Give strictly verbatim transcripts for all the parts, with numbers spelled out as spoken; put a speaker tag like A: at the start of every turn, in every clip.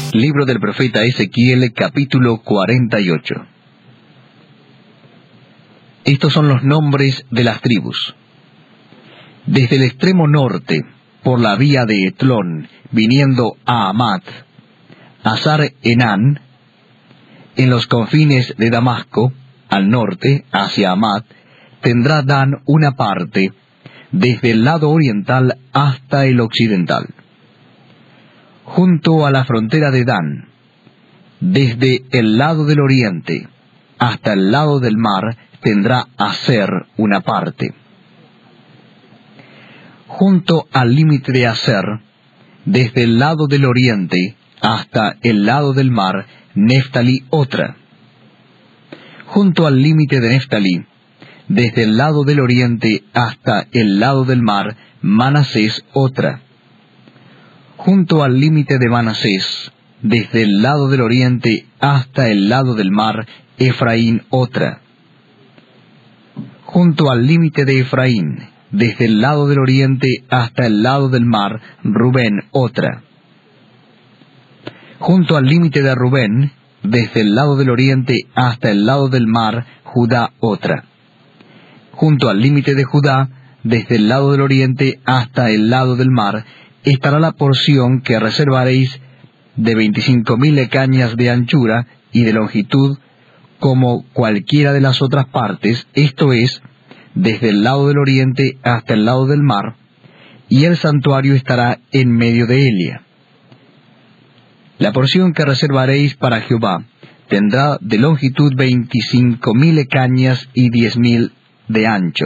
A: Libro del profeta Ezequiel, capítulo cuarenta y ocho. Estos son los nombres de las tribus. Desde el extremo norte, por la vía de Etlón, viniendo a Amat, Hazar Enán, en los confines de Damasco, al norte, hacia Amat, tendrá Dan una parte, desde el lado oriental hasta el occidental. Junto a la frontera de Dan, desde el lado del oriente hasta el lado del mar, tendrá Aser una parte. Junto al límite de Aser, desde el lado del oriente hasta el lado del mar, Neftalí otra. Junto al límite de Neftalí, desde el lado del oriente hasta el lado del mar, Manasés otra. Junto al límite de Manasés, desde el lado del oriente hasta el lado del mar, Efraín otra. Junto al límite de Efraín, desde el lado del oriente hasta el lado del mar, Rubén otra. Junto al límite de Rubén, desde el lado del oriente hasta el lado del mar, Judá otra. Junto al límite de Judá, desde el lado del oriente hasta el lado del mar, estará la porción que reservaréis de veinticinco mil cañas de anchura y de longitud, como cualquiera de las otras partes, esto es, desde el lado del oriente hasta el lado del mar, y el santuario estará en medio de Elia. La porción que reservaréis para Jehová tendrá de longitud veinticinco mil cañas y diez mil de ancho.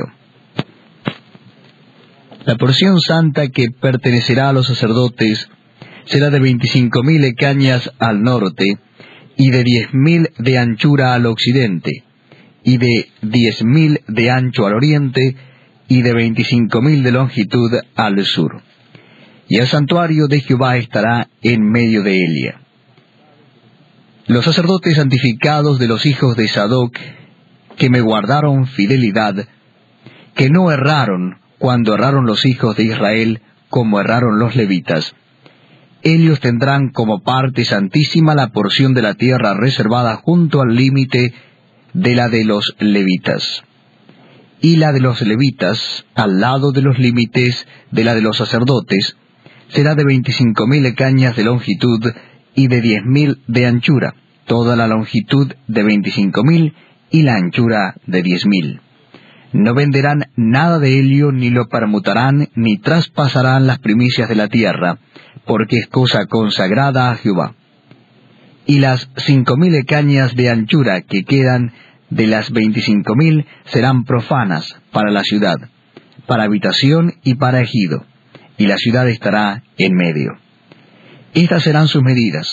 A: La porción santa que pertenecerá a los sacerdotes será de veinticinco mil cañas al norte, y de diez mil de anchura al occidente, y de diez mil de ancho al oriente, y de veinticinco mil de longitud al sur. Y el santuario de Jehová estará en medio de Elia. Los sacerdotes santificados de los hijos de Sadoc, que me guardaron fidelidad, que no erraron cuando erraron los hijos de Israel, como erraron los levitas, ellos tendrán como parte santísima la porción de la tierra reservada junto al límite de la de los levitas, y la de los levitas, al lado de los límites de la de los sacerdotes, será de veinticinco mil cañas de longitud y de diez mil de anchura, toda la longitud de veinticinco mil y la anchura de diez mil. No venderán nada de ello, ni lo permutarán, ni traspasarán las primicias de la tierra, porque es cosa consagrada a Jehová. Y las cinco mil cañas de anchura que quedan de las veinticinco mil serán profanas para la ciudad, para habitación y para ejido, y la ciudad estará en medio. Estas serán sus medidas.